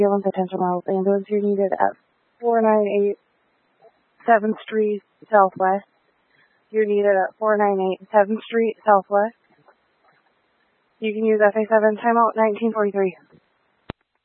Ambulance, attention Miles Ambulance, you're needed at 498 7th Street Southwest. You're needed at 498 7th Street Southwest. You can use FA7, timeout 1943.